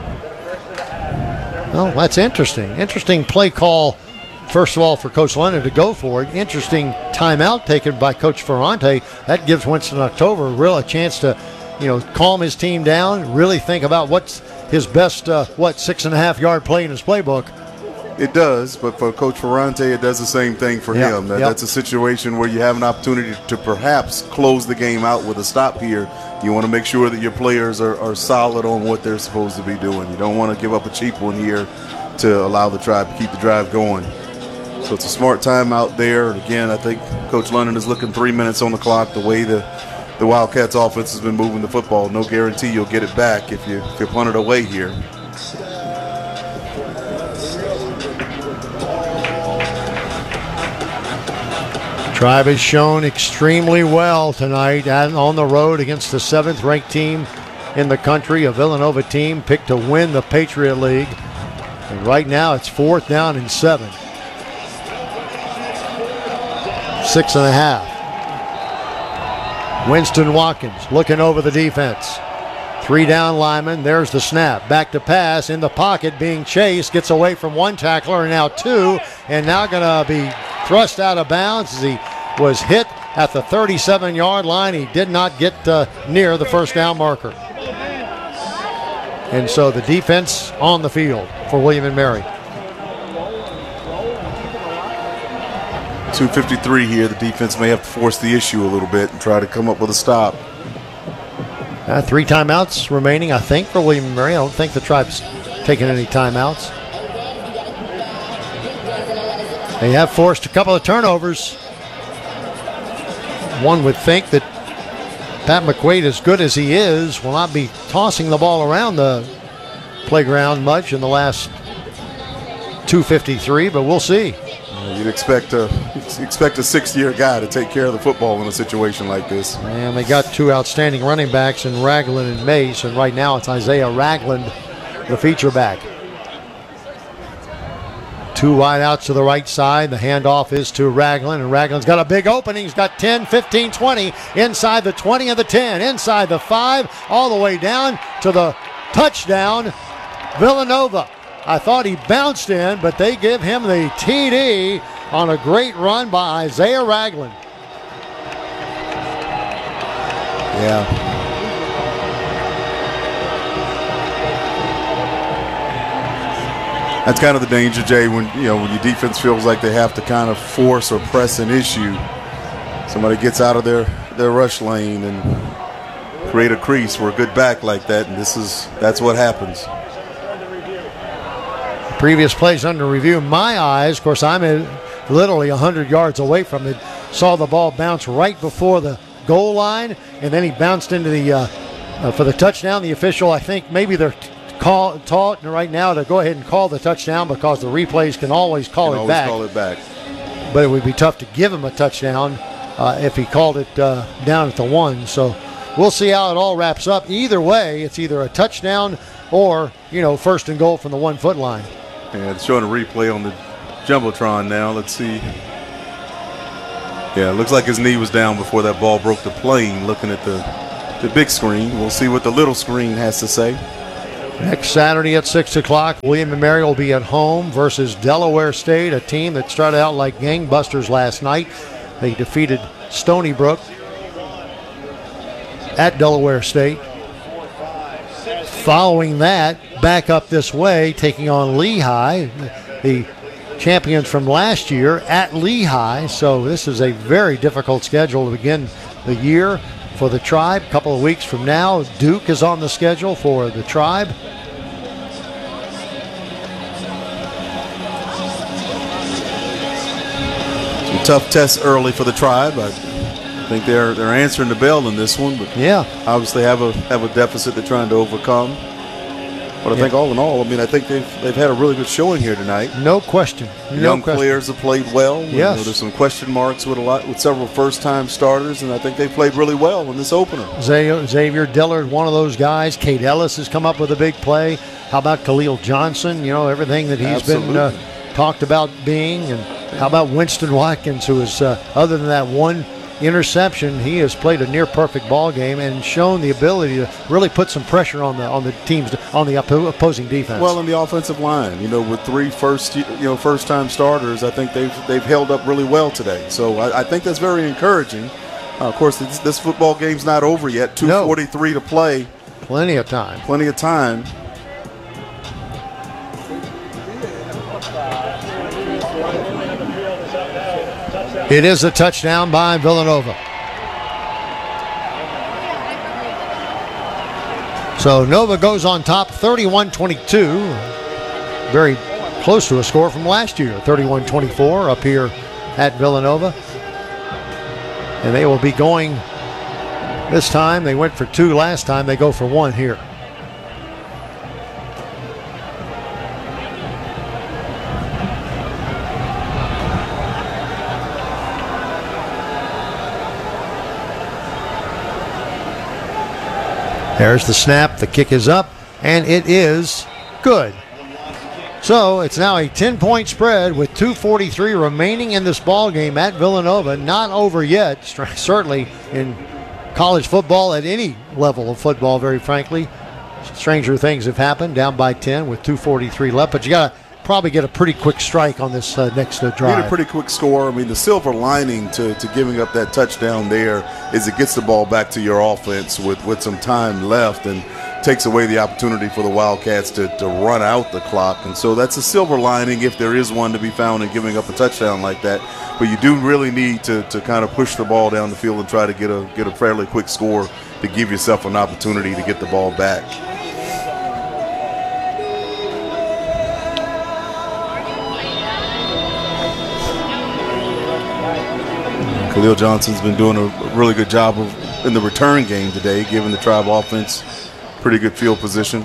Well, that's interesting. Interesting play call, first of all, for Coach London to go for it. Interesting timeout taken by Coach Ferrante. That gives Winston October real a chance to, you know, calm his team down, really think about what's his best, uh, what, six and a half yard play in his playbook. It does, but for Coach Ferrante, it does the same thing for yep, him. That, yep. That's a situation where you have an opportunity to perhaps close the game out with a stop here. You want to make sure that your players are, are solid on what they're supposed to be doing. You don't want to give up a cheap one here to allow the Tribe to keep the drive going. So it's a smart timeout there. And again, I think Coach London is looking three minutes on the clock. The way the, the Wildcats offense has been moving the football, no guarantee you'll get it back if you, if you punt it away here. Tribe has shown extremely well tonight and on the road against the seventh ranked team in the country, a Villanova team picked to win the Patriot League. And right now it's fourth down and seven. Six and a half. Winston Watkins looking over the defense. Three down linemen. There's the snap. Back to pass in the pocket, being chased. Gets away from one tackler and now two. And now going to be thrust out of bounds as he was hit at the thirty-seven yard line. He did not get uh, near the first down marker. And so the defense on the field for William and Mary. two fifty-three here. The defense may have to force the issue a little bit and try to come up with a stop. Uh, three timeouts remaining, I think, for William and Mary. I don't think the Tribe's taking any timeouts. They have forced a couple of turnovers. One would think that Pat McQuaid, as good as he is, will not be tossing the ball around the playground much in the last two fifty-three, but we'll see. Uh, you'd expect a expect a sixth-year guy to take care of the football in a situation like this. And they got two outstanding running backs in Ragland and Mace, and right now it's Isaiah Ragland, the feature back. Two wide outs to the right side. The handoff is to Ragland, and Ragland's got a big opening. He's got ten, fifteen, twenty, inside the twenty of the ten, inside the five, all the way down to the touchdown, Villanova. I thought he bounced in, but they give him the T D on a great run by Isaiah Ragland. Yeah. That's kind of the danger, Jay, when you know when your defense feels like they have to kind of force or press an issue. Somebody gets out of their, their rush lane and create a crease for a good back like that, and this is that's what happens. Previous plays under review. My eyes, of course, I'm in literally one hundred yards away from it. Saw the ball bounce right before the goal line, and then he bounced into the uh, uh, for the touchdown. The official, I think, maybe they're call taught right now to go ahead and call the touchdown because the replays can always call can it always back. Call it back. But it would be tough to give him a touchdown uh, if he called it uh, down at the one. So we'll see how it all wraps up. Either way, it's either a touchdown or, you know, first and goal from the one foot line. Yeah, it's showing a replay on the Jumbotron now. Let's see Yeah, it looks like his knee was down before that ball broke the plane. Looking at the, the big screen. We'll see what the little screen has to say. Next Saturday at six o'clock, William and Mary will be at home versus Delaware State, a team that started out like gangbusters last night. They defeated Stony Brook at Delaware State. Following that, back up this way, taking on Lehigh, the champions from last year at Lehigh. So this is a very difficult schedule to begin the year for the Tribe. A couple of weeks from now, Duke is on the schedule for the Tribe. Some tough tests early for the Tribe. I think they're they're answering the bell in this one, but yeah, obviously have a have a deficit they're trying to overcome. But I yeah. think all in all, I mean, I think they've they've had a really good showing here tonight. No question. The no young question. players have played well. Yes. You know, there's some question marks with a lot with several first-time starters, and I think they played really well in this opener. Xavier Dillard, one of those guys. Kate Ellis has come up with a big play. How about Khalil Johnson? You know, everything that he's Absolutely. been uh, talked about being. And how about Winston Watkins, who is, uh, other than that one interception, he has played a near perfect ball game and shown the ability to really put some pressure on the on the teams on the oppo- opposing defense. Well, in the offensive line, you know, with three first you know first time starters, I think they've they've held up really well today. So I, I think that's very encouraging. Uh, of course, this, this football game's not over yet. two forty-three to play. Plenty of time. Plenty of time. It is a touchdown by Villanova. So Nova goes on top thirty-one twenty-two. Very close to a score from last year, thirty-one twenty-four up here at Villanova. And they will be going this time. They went for two last time. They go for one here. There's the snap, the kick is up, and it is good. So it's now a ten-point spread with two forty-three remaining in this ball game at Villanova. Not over yet, certainly in college football at any level of football, very frankly. Stranger things have happened, down by ten with two forty-three left, but you got to probably get a pretty quick strike on this uh, next uh, drive. Need a pretty quick score. I mean, the silver lining to, to giving up that touchdown there is it gets the ball back to your offense with, with some time left and takes away the opportunity for the Wildcats to, to run out the clock. And so that's a silver lining if there is one to be found in giving up a touchdown like that. But you do really need to, to kind of push the ball down the field and try to get a get a fairly quick score to give yourself an opportunity to get the ball back. Khalil Johnson's been doing a really good job of in the return game today, giving the Tribe offense pretty good field position.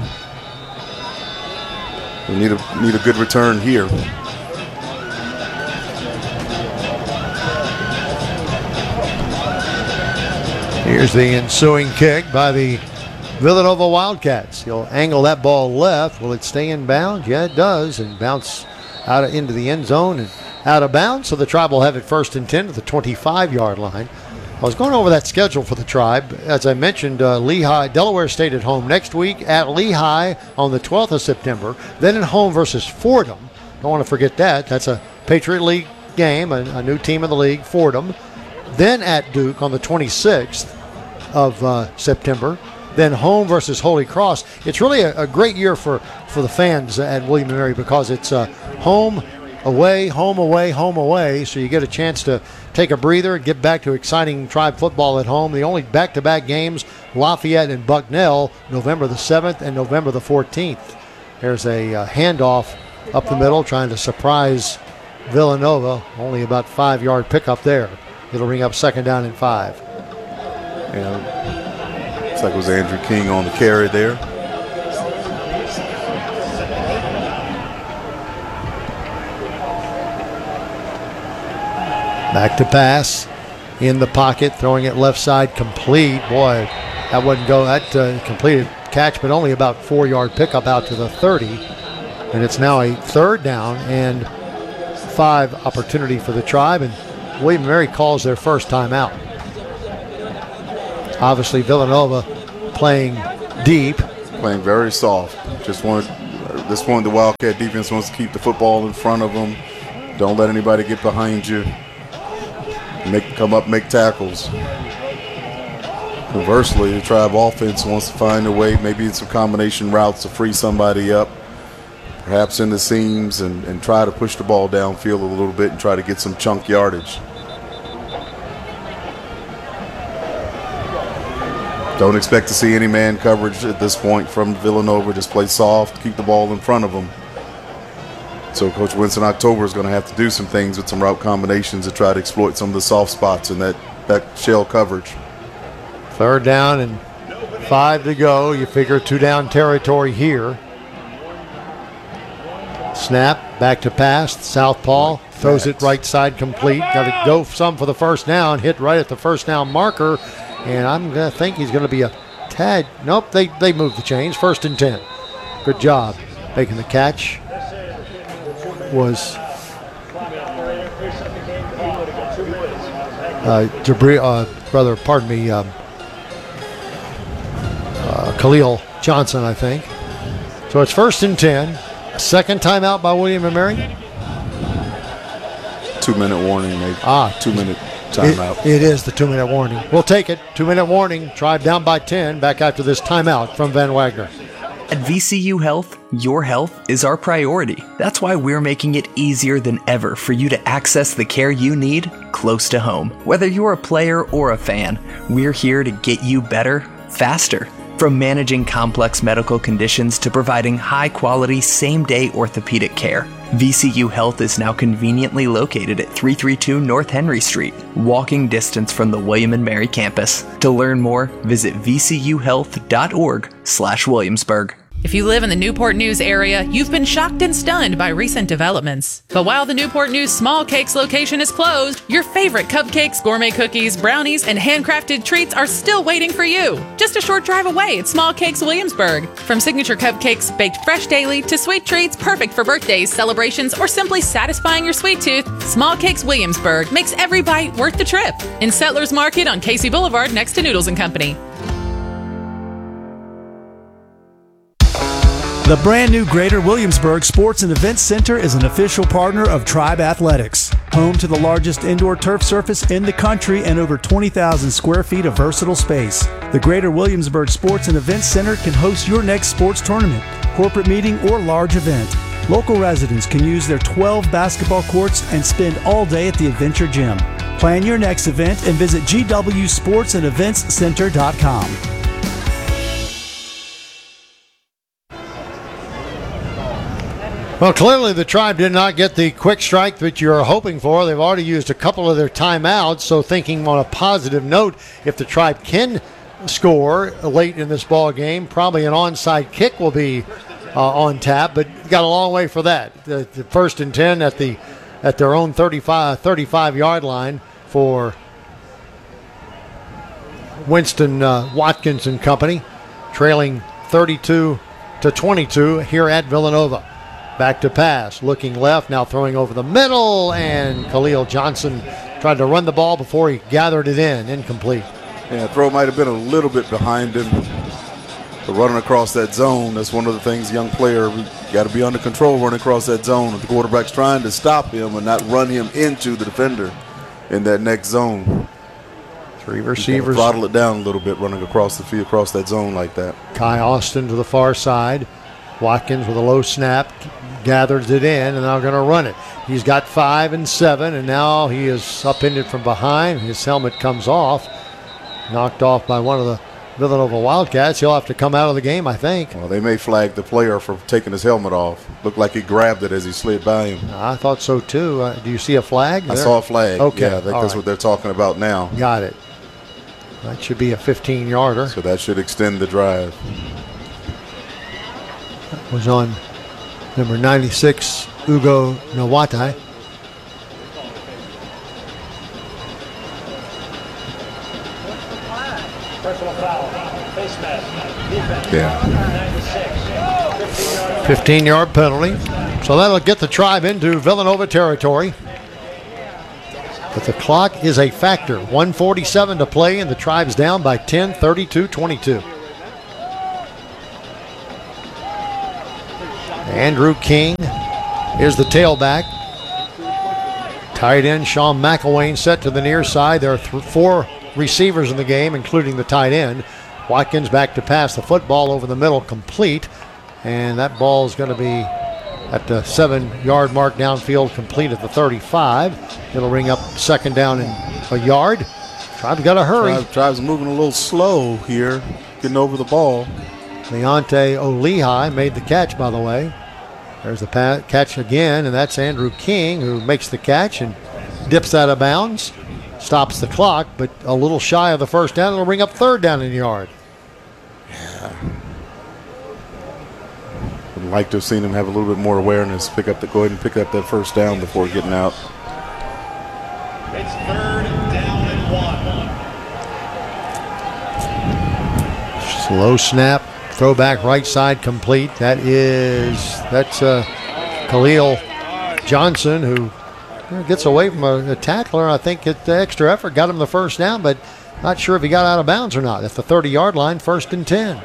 We need a need a good return here. Here's the ensuing kick by the Villanova Wildcats. He'll angle that ball left. Will it stay in bounds? Yeah, it does, and bounce out of, into the end zone and out of bounds. So the Tribe will have it first and ten at the twenty-five-yard line. I was going over that schedule for the Tribe. As I mentioned, uh, Lehigh, Delaware State at home next week, at Lehigh on the twelfth of September, then at home versus Fordham. Don't want to forget that. That's a Patriot League game, a, a new team in the league, Fordham. Then at Duke on the twenty-sixth of uh, September. Then home versus Holy Cross. It's really a, a great year for, for the fans at William and Mary because it's uh, home, away, home, away, home, away. So you get a chance to take a breather, get back to exciting Tribe football at home. The only back-to-back games, Lafayette and Bucknell, November the seventh and November the fourteenth. There's a uh, handoff up the middle trying to surprise Villanova. Only about five-yard pickup there. It'll bring up second down and five. Yeah, looks like it was Andrew King on the carry there. Back to pass in the pocket, throwing it left side, complete. Boy, that wouldn't go. That uh, completed catch, but only about four-yard pickup out to the thirty. And it's now a third down and five opportunity for the Tribe. And William and Mary calls their first timeout. Obviously, Villanova playing deep. Playing very soft. Just wanted, at this point, the Wildcat defense wants to keep the football in front of them. Don't let anybody get behind you. Make come up, make tackles. Conversely, the Tribe offense wants to find a way, maybe some combination routes to free somebody up, perhaps in the seams, and, and try to push the ball downfield a little bit and try to get some chunk yardage. Don't expect to see any man coverage at this point from Villanova. Just play soft, keep the ball in front of them. So Coach Winston October is going to have to do some things with some route combinations to try to exploit some of the soft spots in that, that shell coverage. Third down and five to go. You figure two down territory here. Snap, back to pass. Southpaw throws it right side complete. Got to go some for the first down. Hit right at the first down marker. And I'm going to think he's going to be a tad. Nope, they, they moved the chains. First and ten. Good job making the catch. Was uh, Jabri, uh, brother, pardon me, um, uh, Khalil Johnson, I think. So it's first and ten. Second timeout by William and Mary. Two-minute warning, maybe. Ah, two-minute timeout. It, it is the two-minute warning. We'll take it. Two-minute warning. Tribe down by ten. Back after this timeout from Van Wagner. At V C U Health, your health is our priority. That's why we're making it easier than ever for you to access the care you need close to home. Whether you're a player or a fan, we're here to get you better, faster. From managing complex medical conditions to providing high-quality, same-day orthopedic care, V C U Health is now conveniently located at three thirty-two North Henry Street, walking distance from the William and Mary campus. To learn more, visit v c u health dot org slash Williamsburg. If you live in the Newport News area, you've been shocked and stunned by recent developments. But while the Newport News Small Cakes location is closed, your favorite cupcakes, gourmet cookies, brownies, and handcrafted treats are still waiting for you. Just a short drive away at Small Cakes Williamsburg. From signature cupcakes baked fresh daily to sweet treats perfect for birthdays, celebrations, or simply satisfying your sweet tooth, Small Cakes Williamsburg makes every bite worth the trip. In Settlers Market on Casey Boulevard next to Noodles and Company. The brand new Greater Williamsburg Sports and Events Center is an official partner of Tribe Athletics, home to the largest indoor turf surface in the country and over twenty thousand square feet of versatile space. The Greater Williamsburg Sports and Events Center can host your next sports tournament, corporate meeting, or large event. Local residents can use their twelve basketball courts and spend all day at the Adventure Gym. Plan your next event and visit g w sports and events center dot com. Well, clearly the Tribe did not get the quick strike that you're hoping for. They've already used a couple of their timeouts, so thinking on a positive note, if the Tribe can score late in this ball game, probably an onside kick will be uh, on tap, but got a long way for that. The, the first and ten at the at their own thirty-five, thirty-five-yard line for Winston uh, Watkins and company, trailing thirty-two to twenty-two here at Villanova. Back to pass, looking left, now throwing over the middle, and Khalil Johnson tried to run the ball before he gathered it in, incomplete. Yeah, throw might have been a little bit behind him. But running across that zone, that's one of the things, young player, got to be under control running across that zone. The quarterback's trying to stop him and not run him into the defender in that next zone. Three receivers. Throttle it down a little bit running across the field, across that zone like that. Kai Austin to the far side. Watkins with a low snap, gathers it in, and now going to run it. He's got five and seven, and now he is upended from behind. His helmet comes off, knocked off by one of the Villanova Wildcats. He'll have to come out of the game, I think. Well, they may flag the player for taking his helmet off. Looked like he grabbed it as he slid by him. I thought so, too. Uh, do you see a flag I there? saw a flag. Okay. Yeah, I think that's right. what they're talking about now. Got it. That should be a fifteen-yarder. So that should extend the drive. Was on number ninety-six, Ugo Nawate. Yeah. fifteen-yard penalty. So that'll get the Tribe into Villanova territory. But the clock is a factor. one forty-seven to play, and the Tribe's down by ten, thirty-two twenty-two. Andrew King is the tailback. Tight end Sean McElwain set to the near side. There are th- four receivers in the game, including the tight end. Watkins back to pass the football over the middle, complete. And that ball is going to be at the seven-yard mark downfield, complete at the thirty-five. It'll ring up second down and a yard. Tribe's got to hurry. Tribe, Tribe's moving a little slow here, getting over the ball. Leonte Olihai made the catch, by the way. There's the pa- catch again, and that's Andrew King who makes the catch and dips out of bounds. Stops the clock, but a little shy of the first down. It'll bring up third down in the yard. Yeah. Would like to have seen him have a little bit more awareness. Pick up the go ahead and pick up that first down before getting out. It's third down and one. Slow snap, throwback right side complete. That is that's uh, Khalil Johnson who gets away from a, a tackler. I think it, the extra effort got him the first down, but not sure if he got out of bounds or not. At the thirty-yard line, first and ten.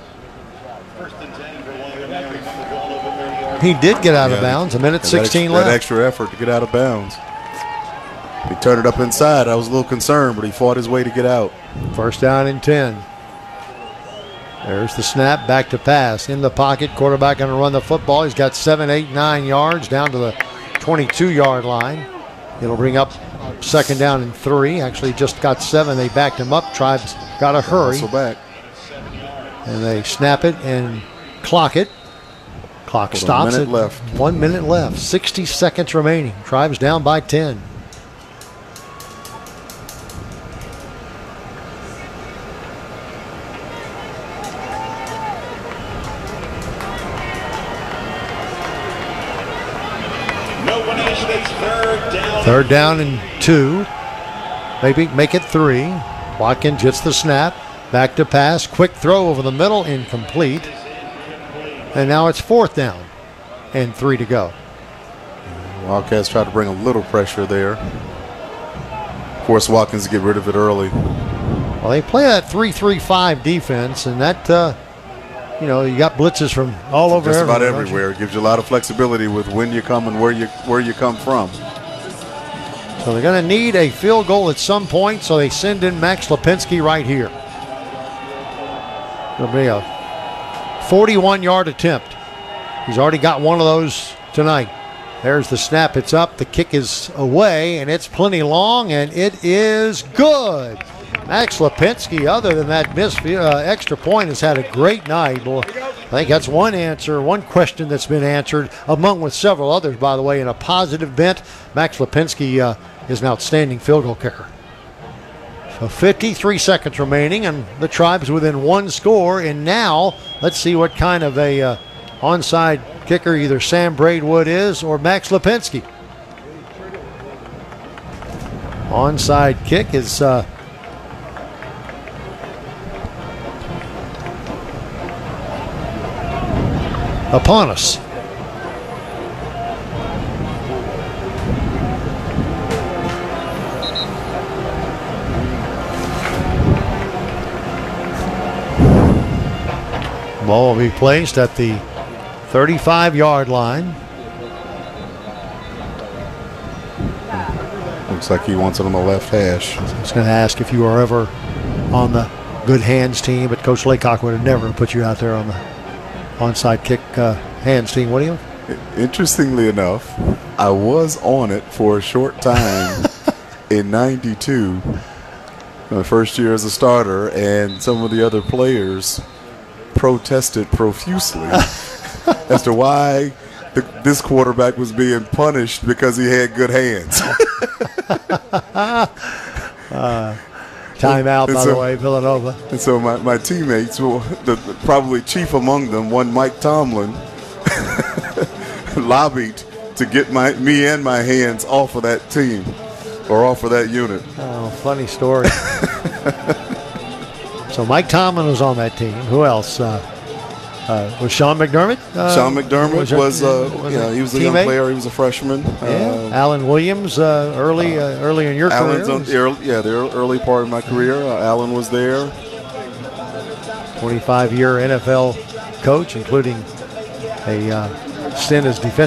He did get out yeah, of bounds. A minute that sixteen extra, left. That extra effort to get out of bounds. He turned it up inside. I was a little concerned, but he fought his way to get out. First down and ten. There's the snap, back to pass. In the pocket, quarterback going to run the football. He's got seven, eight, nine yards down to the twenty-two-yard line. It'll bring up second down and three. Actually, just got seven. They backed him up. Tribe's got to hurry. Also back. And they snap it and clock it. Clock With stops a minute at left. One minute left. sixty seconds remaining. Tribe's down by ten. Third down and two. Maybe make it three. Watkins gets the snap. Back to pass. Quick throw over the middle. Incomplete. And now it's fourth down and three to go. Wildcats tried to bring a little pressure there. Force Watkins to get rid of it early. Well, they play that three three five defense, and that, uh, you know, you got blitzes from all over Just about everywhere, everywhere. It gives you a lot of flexibility with when you come and where you where you come from. So they're going to need a field goal at some point, so they send in Max Lipinski right here. It'll be a forty-one-yard attempt. He's already got one of those tonight. There's the snap. It's up. The kick is away, and it's plenty long, and it is good. Max Lipinski, other than that missed uh, extra point, has had a great night. Well, I think that's one answer, one question that's been answered, among with several others, by the way, in a positive bent. Max Lipinski uh, is an outstanding field goal kicker. So fifty-three seconds remaining, and the Tribe's within one score. And now, let's see what kind of a uh, onside kicker either Sam Braidwood is or Max Lipinski. Onside kick is uh, upon us. Ball will be placed at the thirty-five-yard line. Looks like he wants it on the left hash. I was going to ask if you were ever on the good hands team, but Coach Laycock would have never put you out there on the onside kick uh, hands team, would he? Interestingly enough, I was on it for a short time in ninety-two, my first year as a starter, and some of the other players protested profusely as to why the, this quarterback was being punished because he had good hands. uh, timeout, by so, the way, Villanova. And so my, my teammates, well, the, the, probably chief among them, one Mike Tomlin, lobbied to get my me and my hands off of that team or off of that unit. Oh, funny story. So Mike Tomlin was on that team. Who else? Uh, Uh, was Sean McDermott? Uh, Sean McDermott your- was, uh, was you know, he was a young teammate? player. He was a freshman. Yeah. Uh, Alan Williams, uh, early, uh, early in your Alan's career. on, the early, yeah, the ear- early part of my career. Uh, Alan was there. twenty-five year N F L coach, including a uh, stint as defensive